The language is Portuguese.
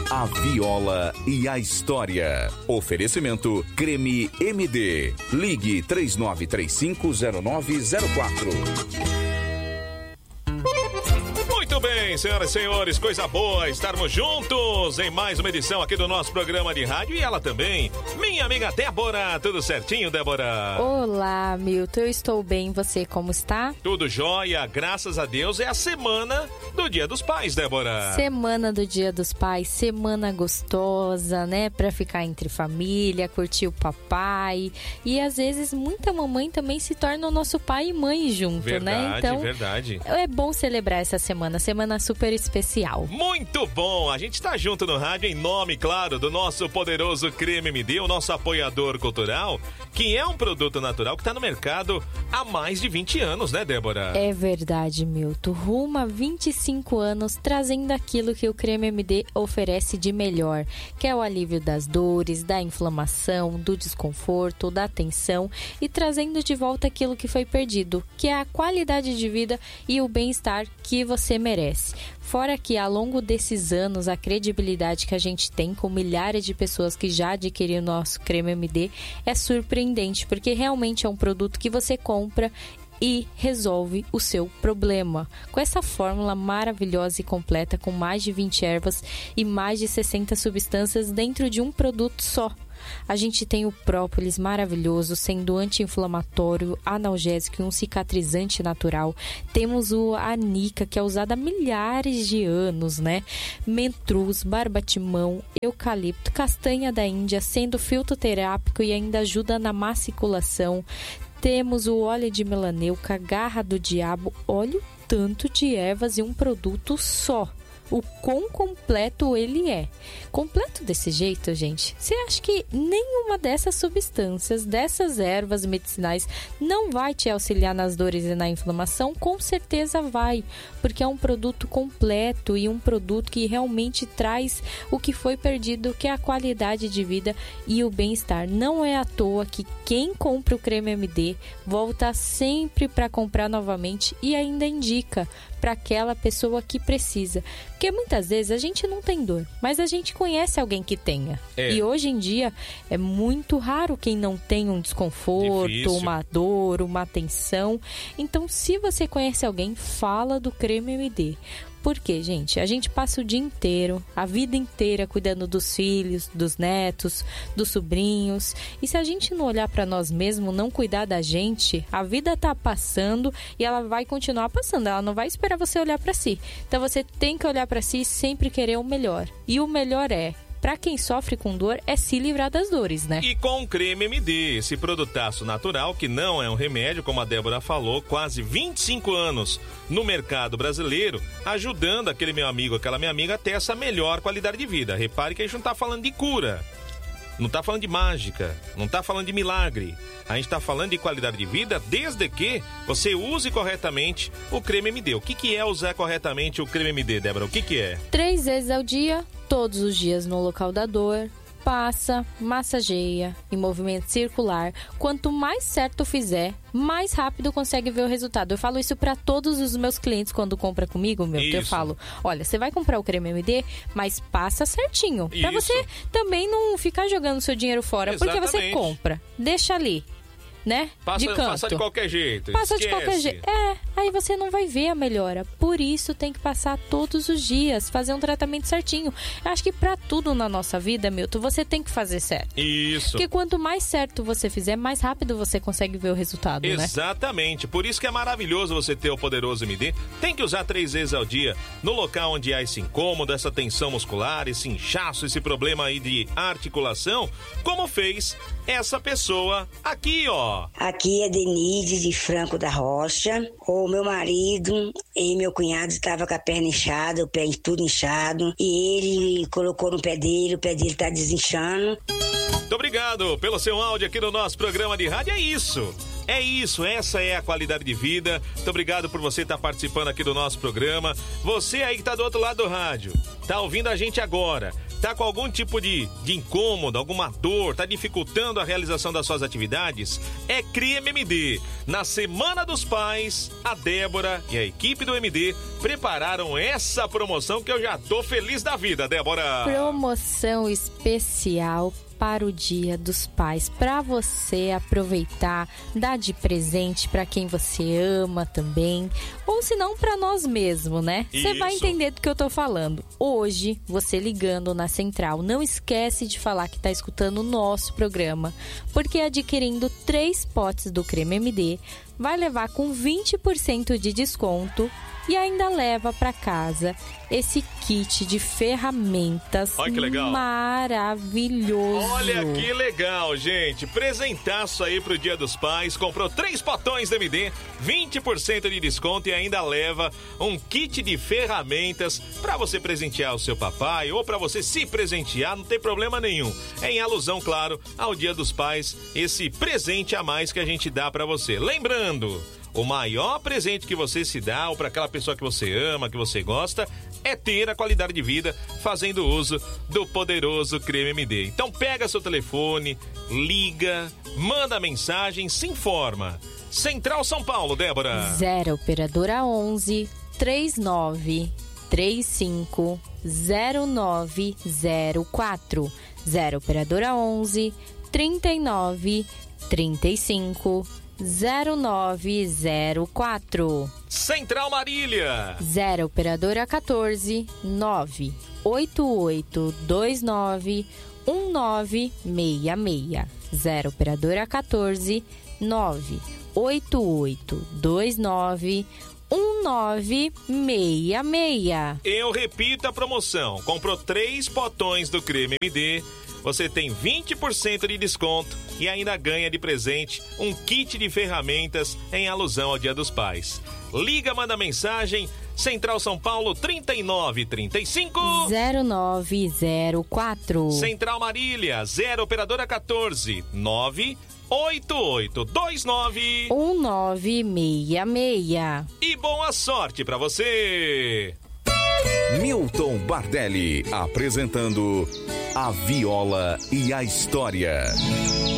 A viola e a história. Oferecimento Creme MD. Ligue 39350904. Muito bem, senhoras e senhores, coisa boa estarmos juntos em mais uma edição aqui do nosso programa de rádio. E ela também, minha amiga Débora. Tudo certinho, Débora? Olá, Milton, eu estou bem. Você como está? Tudo jóia, graças a Deus. É a semana do Dia dos Pais, Débora. Semana do Dia dos Pais, semana gostosa, né? Pra ficar entre família, curtir o papai. E às vezes muita mamãe também se torna o nosso pai e mãe junto, verdade, né? Então, verdade. É bom celebrar essa semana super especial. Muito bom! A gente tá junto no rádio em nome, claro, do nosso poderoso Creme MD, o nosso apoiador cultural, que é um produto natural que tá no mercado há mais de 20 anos, né, Débora? É verdade, Milton. Rumo a 25 anos trazendo aquilo que o Creme MD oferece de melhor, que é o alívio das dores, da inflamação, do desconforto, da tensão e trazendo de volta aquilo que foi perdido, que é a qualidade de vida e o bem-estar que você merece. Fora que ao longo desses anos, a credibilidade que a gente tem com milhares de pessoas que já adquiriram o nosso Creme MD é surpreendente, porque realmente é um produto que você compra e resolve o seu problema. Com essa fórmula maravilhosa e completa, com mais de 20 ervas e mais de 60 substâncias dentro de um produto só. A gente tem o própolis maravilhoso, sendo anti-inflamatório, analgésico e um cicatrizante natural. Temos o anica, que é usado há milhares de anos, né? Mentruz, barbatimão, eucalipto, castanha da Índia, sendo fitoterápico e ainda ajuda na maculação. Temos o óleo de melaneuca, garra do diabo, óleo tanto de ervas e um produto só. O quão completo ele é. Completo desse jeito, gente, você acha que nenhuma dessas substâncias, dessas ervas medicinais, não vai te auxiliar nas dores e na inflamação? Com certeza vai, porque é um produto completo e um produto que realmente traz o que foi perdido, que é a qualidade de vida e o bem-estar. Não é à toa que quem compra o Creme MD volta sempre para comprar novamente e ainda indica para aquela pessoa que precisa. Porque muitas vezes a gente não tem dor, mas a gente conhece alguém que tenha. E hoje em dia é muito raro quem não tem um desconforto, difícil, uma dor, uma tensão. Então, se você conhece alguém, fala do Creme MD. Porque, gente, a gente passa o dia inteiro, a vida inteira cuidando dos filhos, dos netos, dos sobrinhos. E se a gente não olhar para nós mesmos, não cuidar da gente, a vida tá passando e ela vai continuar passando. Ela não vai esperar você olhar para si. Então você tem que olhar para si e sempre querer o melhor. E o melhor para quem sofre com dor, é se livrar das dores, né? E com o Creme MD, esse produtaço natural, que não é um remédio, como a Débora falou, quase 25 anos no mercado brasileiro, ajudando aquele meu amigo, aquela minha amiga a ter essa melhor qualidade de vida. Repare que a gente não tá falando de cura, não tá falando de mágica, não tá falando de milagre. A gente tá falando de qualidade de vida desde que você use corretamente o Creme MD. O que é usar corretamente o Creme MD, Débora? O que é? 3 vezes ao dia, todos os dias no local da dor. Passa, massageia em movimento circular. Quanto mais certo fizer, mais rápido consegue ver o resultado. Eu falo isso para todos os meus clientes quando compra comigo, meu. Eu falo, olha, você vai comprar o Creme MD, mas passa certinho. Para você também não ficar jogando seu dinheiro fora. Exatamente. Porque você compra, deixa ali, né? Passa de qualquer jeito. Passa de qualquer jeito. Aí você não vai ver a melhora. Por isso tem que passar todos os dias, fazer um tratamento certinho. Eu acho que pra tudo na nossa vida, Milton, você tem que fazer certo. Isso. Porque quanto mais certo você fizer, mais rápido você consegue ver o resultado, né? Exatamente. Por isso que é maravilhoso você ter o poderoso MD. Tem que usar 3 vezes ao dia no local onde há esse incômodo, essa tensão muscular, esse inchaço, esse problema aí de articulação, como fez essa pessoa aqui, ó. Aqui é Denise de Franco da Rocha. O meu marido e meu cunhado estavam com a perna inchada, o pé tudo inchado, e ele colocou no pé dele, o pé dele tá desinchando. Muito obrigado pelo seu áudio aqui no nosso programa de rádio. É isso, essa é a qualidade de vida. Muito obrigado por você estar participando aqui do nosso programa. Você aí que tá do outro lado do rádio, tá ouvindo a gente agora, Tá com algum tipo de incômodo, alguma dor, tá dificultando a realização das suas atividades? É Creme MD. Na Semana dos Pais, a Débora e a equipe do MD prepararam essa promoção que eu já tô feliz da vida, Débora. Promoção especial para o Dia dos Pais, para você aproveitar, dar de presente para quem você ama também, ou se não para nós mesmos, né? Você vai entender do que eu tô falando. Hoje, você ligando na central, não esquece de falar que tá escutando o nosso programa, porque adquirindo 3 potes do Creme MD, vai levar com 20% de desconto e ainda leva para casa esse kit de ferramentas. Olha que legal. Maravilhoso. Olha que legal, gente. Presentaço aí pro Dia dos Pais. Comprou 3 potões do MD, 20% de desconto e ainda leva um kit de ferramentas para você presentear o seu papai ou para você se presentear, não tem problema nenhum. É em alusão, claro, ao Dia dos Pais, esse presente a mais que a gente dá para você. Lembrando, o maior presente que você se dá ou para aquela pessoa que você ama, que você gosta, é ter a qualidade de vida fazendo uso do poderoso Creme MD. Então pega seu telefone, liga, manda mensagem, se informa. Central São Paulo, Débora. 0 operadora 11 39 35 0904. 0 operadora 11 39 35 0904. Central Marília. 0 operadora 14 98829 1966. 0 operadora 14 98829 1966. Eu repito a promoção. Comprou 3 potões do Creme MD, você tem 20% de desconto e ainda ganha de presente um kit de ferramentas em alusão ao Dia dos Pais. Liga, manda mensagem, Central São Paulo 3935 0904. Central Marília 0 operadora 14 98829 1966. E boa sorte pra você. Milton Bardelli apresentando A Viola e a História.